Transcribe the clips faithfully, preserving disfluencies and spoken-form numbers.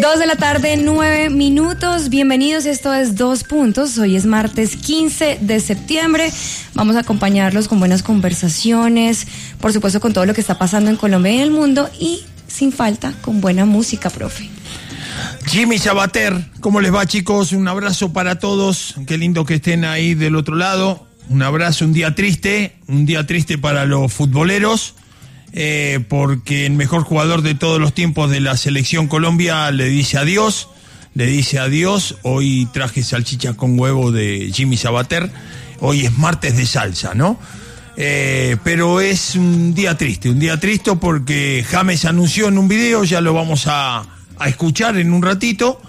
Dos de la tarde, nueve minutos. Bienvenidos, esto es Dos Puntos. Hoy es martes quince de septiembre. Vamos a acompañarlos con buenas conversaciones, por supuesto con todo lo que está pasando en Colombia y en el mundo y sin falta con buena música, profe. Jimmy Sabater, ¿cómo les va, chicos? Un abrazo para todos. Qué lindo que estén ahí del otro lado. Un abrazo, un día triste, un día triste para los futboleros. Eh, porque el mejor jugador de todos los tiempos de la selección Colombia le dice adiós, le dice adiós. Hoy traje salchicha con huevo de Jimmy Sabater. Hoy es martes de salsa, ¿no? Eh, pero es un día triste, un día triste porque James anunció en un video, ya lo vamos a, a escuchar en un ratito,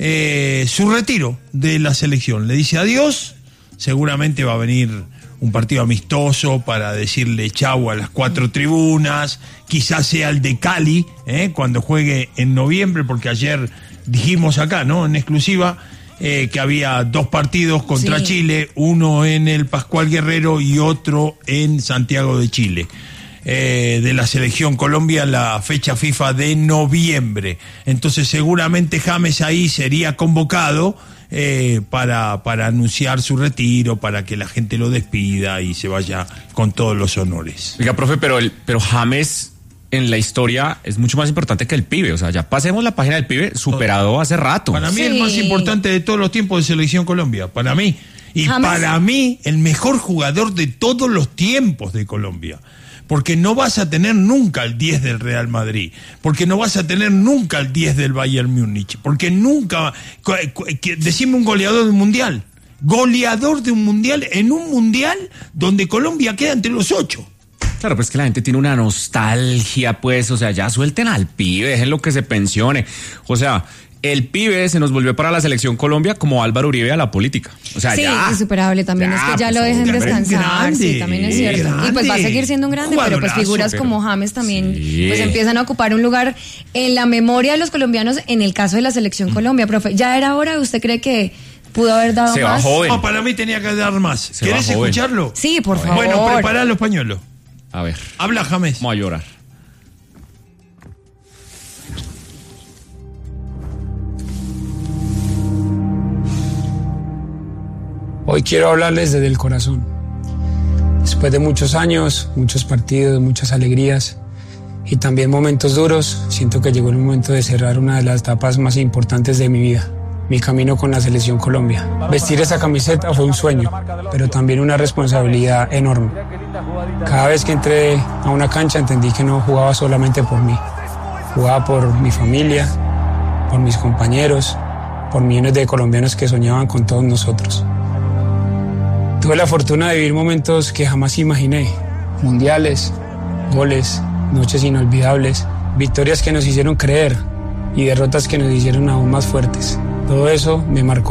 eh, su retiro de la selección. Le dice adiós, seguramente va a venir un partido amistoso para decirle chau a las cuatro tribunas, quizás sea el de Cali, ¿eh? Cuando juegue en noviembre, porque ayer dijimos acá, ¿no? En exclusiva, eh, que había dos partidos contra sí. Chile, uno en el Pascual Guerrero y otro en Santiago de Chile, eh, de la selección Colombia, la fecha FIFA de noviembre. Entonces seguramente James ahí sería convocado Eh, para, para anunciar su retiro, para que la gente lo despida y se vaya con todos los honores. Oiga, profe, pero, el, pero James en la historia es mucho más importante que el pibe. O sea, ya pasemos la página del pibe, superado hace rato. Para mí sí. el más importante de todos los tiempos de Selección Colombia, para mí. Y James, para mí, el mejor jugador de todos los tiempos de Colombia. Porque no vas a tener nunca el diez del Real Madrid, porque no vas a tener nunca el diez del Bayern Múnich, porque nunca... Decime un goleador de un mundial, goleador de un mundial en un mundial donde Colombia queda entre los ocho. Claro, pues que la gente tiene una nostalgia, pues, o sea, ya suelten al pibe, déjenlo que se pensione. O sea, el pibe se nos volvió para la selección Colombia como Álvaro Uribe a la política. O sea, sí, ya. es insuperable también, ya, es que ya pues, lo dejen descansar, grande, sí, también es cierto. Grande. Y pues va a seguir siendo un grande, Cuadrazo, pero pues figuras pero, como James también sí. pues empiezan a ocupar un lugar en la memoria de los colombianos en el caso de la selección mm. Colombia. Profe, ¿ya era hora? ¿Usted cree que pudo haber dado se más? Va joven. No, para mí tenía que dar más. Se ¿Querés escucharlo? Sí, por favor. Bueno, prepará los pañuelos. A ver. Habla, James. Vamos a llorar. Hoy quiero hablarles desde el corazón. Después de muchos años, muchos partidos, muchas alegrías y también momentos duros, siento que llegó el momento de cerrar una de las etapas más importantes de mi vida, mi camino con la Selección Colombia. Vestir esa camiseta fue un sueño, pero también una responsabilidad enorme. Cada vez que entré a una cancha entendí que no jugaba solamente por mí, jugaba por mi familia, por mis compañeros, por millones de colombianos que soñaban con todos nosotros. Tuve la fortuna de vivir momentos que jamás imaginé, mundiales, goles, noches inolvidables, victorias que nos hicieron creer y derrotas que nos hicieron aún más fuertes. Todo eso me marcó.